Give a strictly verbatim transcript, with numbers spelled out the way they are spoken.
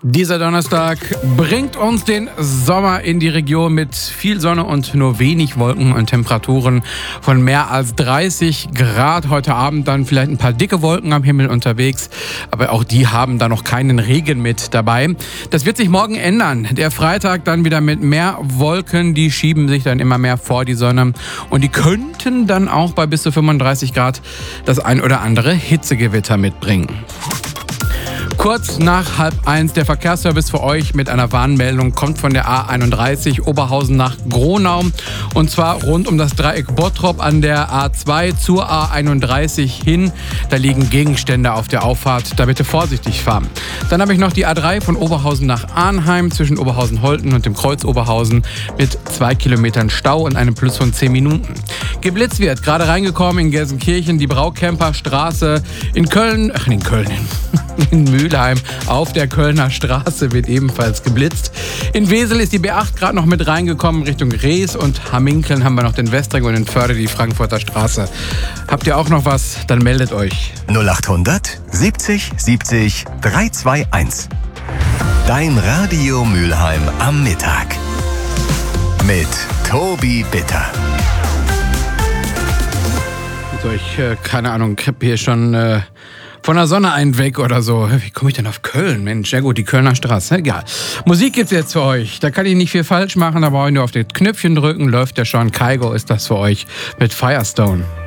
Dieser Donnerstag bringt uns den Sommer in die Region mit viel Sonne und nur wenig Wolken und Temperaturen von mehr als dreißig Grad. Heute Abend dann vielleicht ein paar dicke Wolken am Himmel unterwegs, aber auch die haben da noch keinen Regen mit dabei. Das wird sich morgen ändern. Der Freitag dann wieder mit mehr Wolken, die schieben sich dann immer mehr vor die Sonne und die könnten dann auch bei bis zu fünfunddreißig Grad das ein oder andere Hitzegewitter mitbringen. Kurz nach halb eins der Verkehrsservice für euch mit einer Warnmeldung kommt von der A einunddreißig Oberhausen nach Gronau und zwar rund um das Dreieck Bottrop an der A zwei zur A einunddreißig hin. Da liegen Gegenstände auf der Auffahrt, da bitte vorsichtig fahren. Dann habe ich noch die A drei von Oberhausen nach Arnheim zwischen Oberhausen-Holten und dem Kreuz Oberhausen mit zwei Kilometern Stau und einem Plus von zehn Minuten. Geblitzt wird, gerade reingekommen in Gelsenkirchen, die Braukemper Straße in Köln, ach in Köln, in Mülheim auf der Kölner Straße wird ebenfalls geblitzt. In Wesel ist die B acht gerade noch mit reingekommen Richtung Rees und Hamminkeln haben wir noch den Westring und in Förde die Frankfurter Straße. Habt ihr auch noch was? Dann meldet euch. null achthundert siebzig siebzig dreihunderteinundzwanzig. Dein Radio Mülheim am Mittag. Mit Tobi Bitter. So, ich, äh, keine Ahnung, ich habe hier schon äh, von der Sonne einen weg oder so. Wie komme ich denn auf Köln? Mensch, ja gut, die Kölner Straße, egal. Musik gibt's jetzt für euch. Da kann ich nicht viel falsch machen, da brauche ich nur auf das Knöpfchen drücken. Läuft ja schon. Kygo ist das für euch mit Firestone.